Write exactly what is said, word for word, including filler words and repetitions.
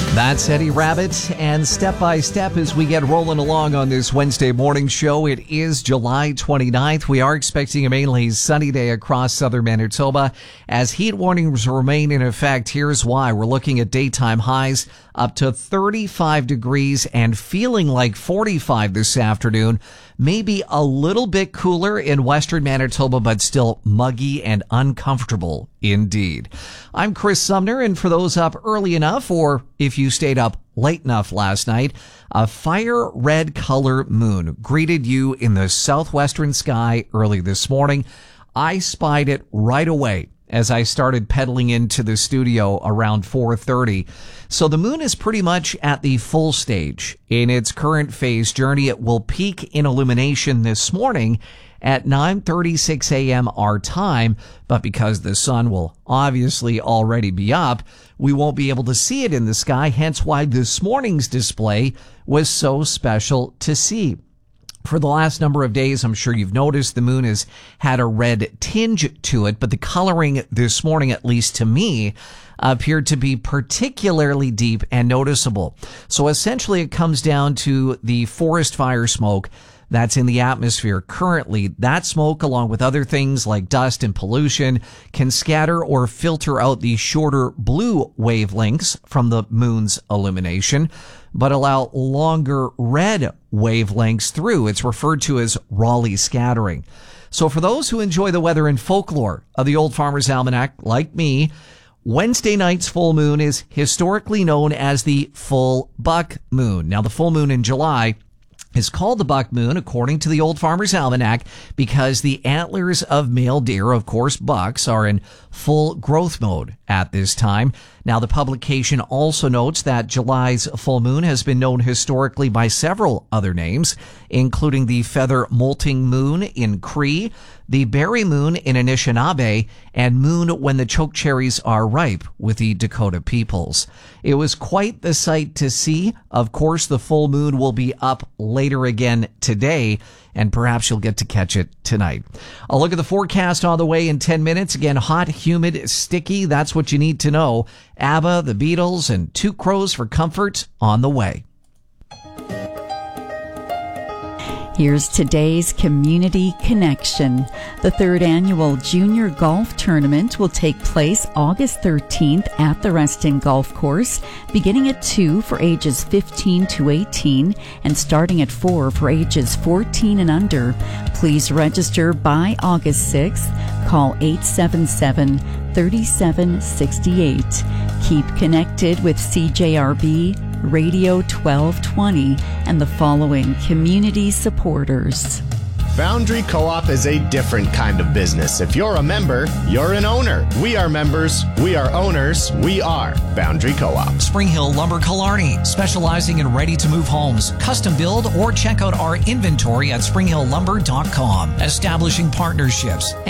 That's Eddie Rabbit, and step by step as we get rolling along on this Wednesday morning show. It is July twenty-ninth. We are expecting a mainly sunny day across southern Manitoba as heat warnings remain in effect. Here's why. We're looking at daytime highs up to thirty-five degrees and feeling like forty-five this afternoon. Maybe a little bit cooler in western Manitoba, but still muggy and uncomfortable indeed. I'm Chris Sumner, and for those up early enough, or if you stayed up late enough last night, a fire red color moon greeted you in the southwestern sky early this morning. I spied it right away as I started pedaling into the studio around four thirty. So the moon is pretty much at the full stage in its current phase journey. It will peak in illumination this morning at nine thirty-six a.m. our time, but because the sun will obviously already be up, we won't be able to see it in the sky, hence why this morning's display was so special to see. For the last number of days, I'm sure you've noticed the moon has had a red tinge to it, but the coloring this morning, at least to me, appeared to be particularly deep and noticeable. So essentially it comes down to the forest fire smoke that's in the atmosphere currently. That smoke, along with other things like dust and pollution, can scatter or filter out the shorter blue wavelengths from the moon's illumination, but allow longer red wavelengths through. It's referred to as Rayleigh scattering. So for those who enjoy the weather and folklore of the Old Farmer's Almanac, like me, Wednesday night's full moon is historically known as the full buck moon. Now, the full moon in July is called the buck moon, according to the Old Farmer's Almanac, because the antlers of male deer, of course bucks, are in full growth mode at this time. Now, the publication also notes that July's full moon has been known historically by several other names, including the feather molting moon in Cree, the berry moon in Anishinaabe, and moon when the choke cherries are ripe with the Dakota peoples. It was quite the sight to see. Of course, the full moon will be up later again today, and perhaps you'll get to catch it tonight. I'll look at the forecast on the way in ten minutes. Again, hot, humid, sticky. That's what you need to know. ABBA, the Beatles, and Two Crows for Comfort on the way. Here's today's Community Connection. The third annual Junior Golf Tournament will take place August thirteenth at the Reston Golf Course, beginning at two for ages fifteen to eighteen and starting at four for ages fourteen and under. Please register by August sixth. Call eight seven seven, three seven six eight. Keep connected with C J R B Radio twelve twenty and the following community supporters. Boundary Co-op is a different kind of business. If you're a member, you're an owner. We are members. We are owners. We are Boundary Co-op. Spring Hill Lumber Killarney, specializing in ready-to-move homes. Custom build or check out our inventory at spring hill lumber dot com. Establishing partnerships